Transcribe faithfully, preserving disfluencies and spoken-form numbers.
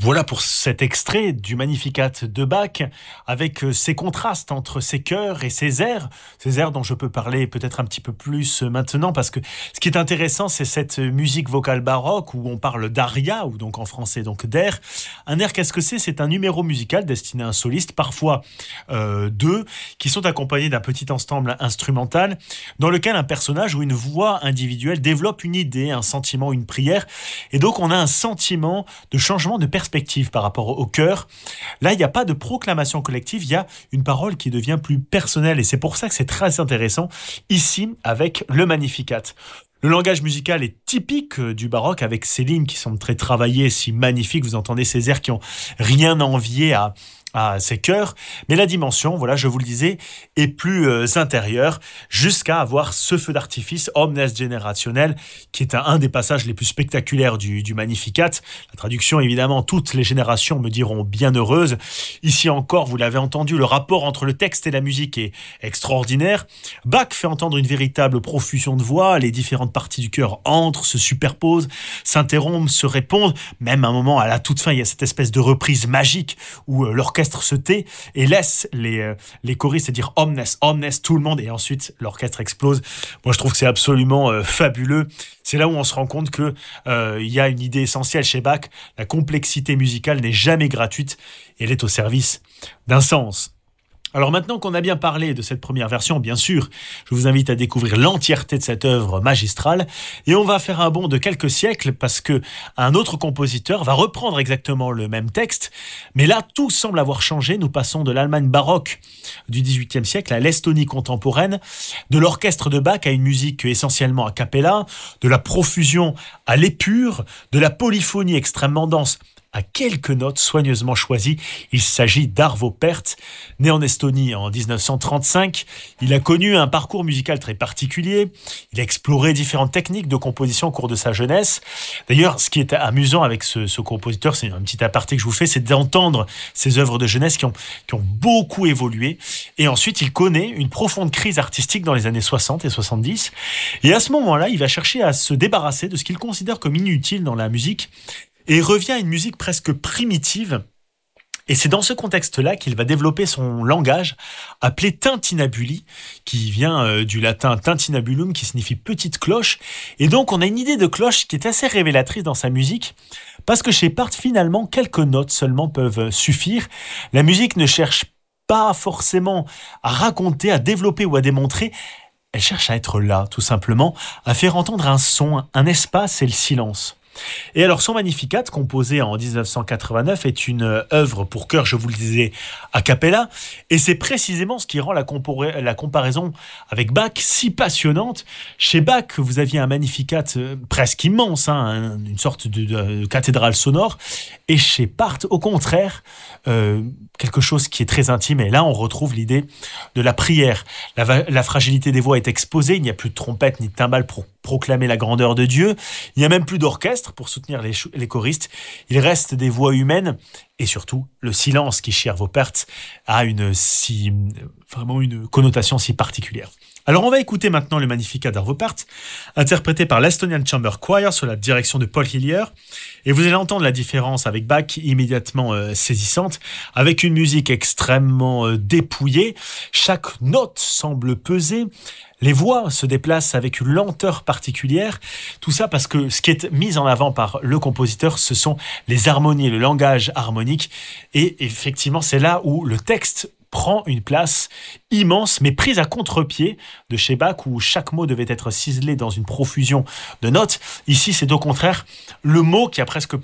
Voilà pour cet extrait du Magnificat de Bach, avec ces contrastes entre ses chœurs et ses airs, ces airs dont je peux parler peut-être un petit peu plus maintenant, parce que ce qui est intéressant, c'est cette musique vocale baroque où on parle d'aria, ou donc en français donc d'air. Un air, qu'est-ce que c'est? C'est un numéro musical destiné à un soliste, parfois euh, deux, qui sont accompagnés d'un petit ensemble instrumental, dans lequel un personnage ou une voix individuelle développe une idée, un sentiment, une prière, et donc on a un sentiment de changement de perspective par rapport au chœur. Là, il n'y a pas de proclamation collective, il y a une parole qui devient plus personnelle, et c'est pour ça que c'est très intéressant ici avec le Magnificat. Le langage musical est typique du baroque, avec ces lignes qui sont très travaillées, si magnifiques. Vous entendez ces airs qui ont rien à envier à à ces chœurs, mais la dimension, voilà, je vous le disais, est plus euh, intérieure, jusqu'à avoir ce feu d'artifice Omnes Generationnel, qui est un, un des passages les plus spectaculaires du, du Magnificat. La traduction, évidemment, toutes les générations me diront bienheureuses. Ici encore, vous l'avez entendu, le rapport entre le texte et la musique est extraordinaire. Bach fait entendre une véritable profusion de voix, les différentes parties du chœur entrent, se superposent, s'interrompent, se répondent, même à un moment, à la toute fin, il y a cette espèce de reprise magique où euh, l'orchestre se tait et laisse les, euh, les choristes dire omnes, omnes, tout le monde, et ensuite l'orchestre explose. Moi, je trouve que c'est absolument euh, fabuleux. C'est là où on se rend compte que euh, il y a une idée essentielle chez Bach. La complexité musicale n'est jamais gratuite et elle est au service d'un sens. Alors maintenant qu'on a bien parlé de cette première version, bien sûr, je vous invite à découvrir l'entièreté de cette œuvre magistrale, et on va faire un bond de quelques siècles parce que un autre compositeur va reprendre exactement le même texte, mais là tout semble avoir changé. Nous passons de l'Allemagne baroque du dix-huitième siècle à l'Estonie contemporaine, de l'orchestre de Bach à une musique essentiellement a cappella, de la profusion à l'épure, de la polyphonie extrêmement dense à quelques notes soigneusement choisies. Il s'agit d'Arvo Pärt. Né en Estonie en dix-neuf cent trente-cinq, il a connu un parcours musical très particulier. Il a exploré différentes techniques de composition au cours de sa jeunesse. D'ailleurs, ce qui est amusant avec ce, ce compositeur, c'est un petit aparté que je vous fais, c'est d'entendre ses œuvres de jeunesse qui ont, qui ont beaucoup évolué. Et ensuite, il connaît une profonde crise artistique dans les années soixante et soixante-dix. Et à ce moment-là, il va chercher à se débarrasser de ce qu'il considère comme inutile dans la musique, et revient à une musique presque primitive. Et c'est dans ce contexte-là qu'il va développer son langage, appelé tintinnabuli, qui vient euh, du latin tintinnabulum, qui signifie petite cloche. Et donc on a une idée de cloche qui est assez révélatrice dans sa musique, parce que chez Pärt, finalement, quelques notes seulement peuvent suffire. La musique ne cherche pas forcément à raconter, à développer ou à démontrer. Elle cherche à être là, tout simplement, à faire entendre un son, un espace et le silence. Et alors son Magnificat, composé en dix-neuf cent quatre-vingt-neuf, est une œuvre pour chœur, je vous le disais, a cappella, et c'est précisément ce qui rend la, compor- la comparaison avec Bach si passionnante. Chez Bach, vous aviez un Magnificat euh, presque immense, hein, une sorte de, de cathédrale sonore, et chez Pärt, au contraire, euh, quelque chose qui est très intime, et là on retrouve l'idée de la prière. La, va- la fragilité des voix est exposée, il n'y a plus de trompette ni de timbales pour proclamer la grandeur de Dieu, il n'y a même plus d'orchestre pour soutenir les, ch- les choristes, il reste des voix humaines, et surtout le silence qui, chez Arvo Pärt, a une si, vraiment une connotation si particulière. Alors on va écouter maintenant le Magnificat d'Arvo Pärt, interprété par l'Estonian Chamber Choir sous la direction de Paul Hillier, et vous allez entendre la différence avec Bach, immédiatement euh, saisissante, avec une musique extrêmement euh, dépouillée. Chaque note semble peser, les voix se déplacent avec une lenteur particulière, tout ça parce que ce qui est mis en avant par le compositeur, ce sont les harmonies, le langage harmonique, et effectivement c'est là où le texte prend une place immense, mais prise à contre-pied de chez Bach, où chaque mot devait être ciselé dans une profusion de notes. Ici, c'est au contraire le mot qui a presque